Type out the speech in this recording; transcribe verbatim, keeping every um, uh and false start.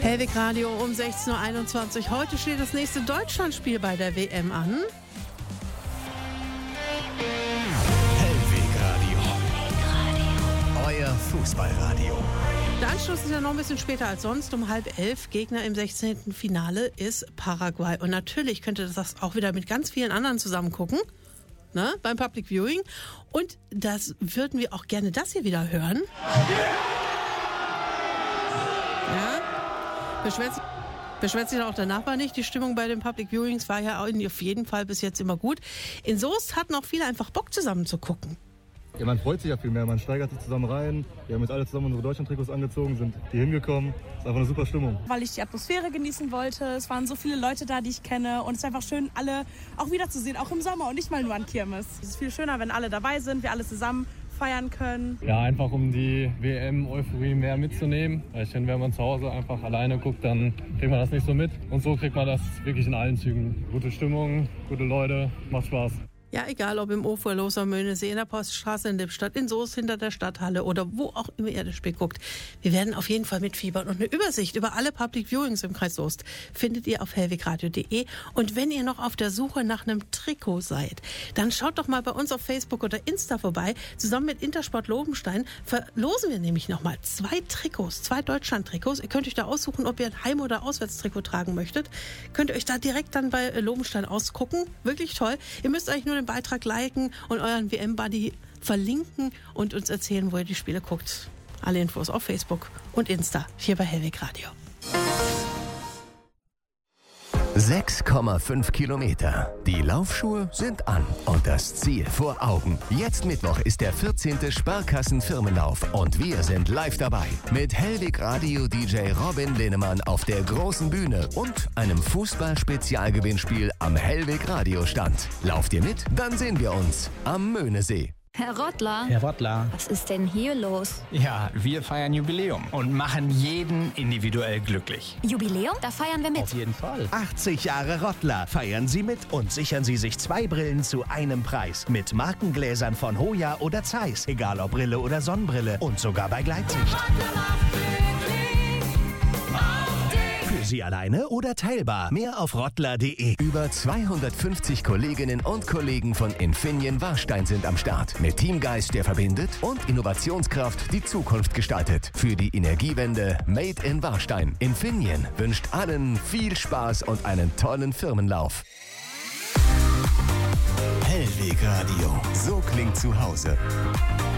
Hellwig Radio um sechzehn Uhr einundzwanzig. Heute steht das nächste Deutschlandspiel bei der W M an. Hellwig Radio. Euer Fußballradio. Der Anschluss ist ja noch ein bisschen später als sonst. Um halb elf. Gegner im sechzehnten Finale ist Paraguay. Und natürlich könnt ihr das auch wieder mit ganz vielen anderen zusammen gucken. Ne, beim Public Viewing. Und das würden wir auch gerne das hier wieder hören. Ja, beschwert sich, beschwert sich auch der Nachbar nicht. Die Stimmung bei den Public Viewings war ja auf jeden Fall bis jetzt immer gut. In Soest hatten auch viele einfach Bock zusammen zu gucken. Ja, man freut sich ja viel mehr, man steigert sich zusammen rein. Wir haben jetzt alle zusammen unsere Deutschland-Trikots angezogen, sind hier hingekommen. Es ist einfach eine super Stimmung. Weil ich die Atmosphäre genießen wollte. Es waren so viele Leute da, die ich kenne. Und es ist einfach schön, alle auch wiederzusehen, auch im Sommer und nicht mal nur an Kirmes. Es ist viel schöner, wenn alle dabei sind, wir alle zusammen feiern können. Ja, einfach um die W M-Euphorie mehr mitzunehmen. Weil ich finde, wenn man zu Hause einfach alleine guckt, dann kriegt man das nicht so mit. Und so kriegt man das wirklich in allen Zügen. Gute Stimmung, gute Leute, macht Spaß. Ja, egal ob im Uferloser Möhnesee, in der Poststraße, in Lippstadt, in Soest, hinter der Stadthalle oder wo auch immer ihr das Spiel guckt. Wir werden auf jeden Fall mitfiebern und eine Übersicht über alle Public Viewings im Kreis Soest findet ihr auf hellwegradio punkt de. Und wenn ihr noch auf der Suche nach einem Trikot seid, dann schaut doch mal bei uns auf Facebook oder Insta vorbei. Zusammen mit Intersport Lobenstein verlosen wir nämlich nochmal zwei Trikots, zwei Deutschland-Trikots. Ihr könnt euch da aussuchen, ob ihr ein Heim- oder Auswärtstrikot tragen möchtet. Könnt ihr euch da direkt dann bei Lobenstein ausgucken. Wirklich toll. Ihr müsst eigentlich nur den Beitrag liken und euren W M-Buddy verlinken und uns erzählen, wo ihr die Spiele guckt. Alle Infos auf Facebook und Insta, hier bei Hellwig Radio. sechs Komma fünf Kilometer. Die Laufschuhe sind an und das Ziel vor Augen. Jetzt Mittwoch ist der vierzehnte Sparkassen-Firmenlauf und wir sind live dabei. Mit Hellwig Radio D J Robin Linnemann auf der großen Bühne und einem Fußball-Spezialgewinnspiel am Hellwig Radio Stand. Lauft ihr mit? Dann sehen wir uns am Möhnesee. Herr Rottler. Herr Rottler. Was ist denn hier los? Ja, wir feiern Jubiläum und machen jeden individuell glücklich. Jubiläum? Da feiern wir mit. Auf jeden Fall. achtzig Jahre Rottler. Feiern Sie mit und sichern Sie sich zwei Brillen zu einem Preis. Mit Markengläsern von Hoya oder Zeiss. Egal ob Brille oder Sonnenbrille. Und sogar bei Gleitsicht. Für Sie alleine oder teilbar. Mehr auf rottler punkt de. Über zweihundertfünfzig Kolleginnen und Kollegen von Infineon Warstein sind am Start. Mit Teamgeist, der verbindet und Innovationskraft, die Zukunft gestaltet. Für die Energiewende Made in Warstein. Infineon wünscht allen viel Spaß und einen tollen Firmenlauf. Hellwig Radio. So klingt zu Hause.